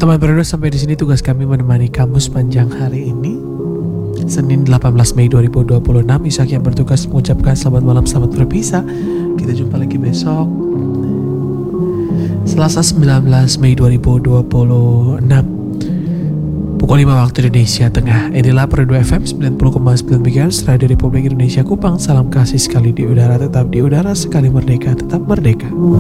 Teman berdua, sampai di sini tugas kami menemani kamu sepanjang hari ini. Senin 18 Mei 2026, Ishak yang bertugas mengucapkan selamat malam, selamat berpisah. Kita jumpa lagi besok Selasa 19 Mei 2026 pukul 5 waktu Indonesia Tengah. Inilah Berdua FM 90,9 MHz Radio Republik Indonesia Kupang. Salam kasih sekali di udara, tetap di udara, sekali merdeka, tetap merdeka.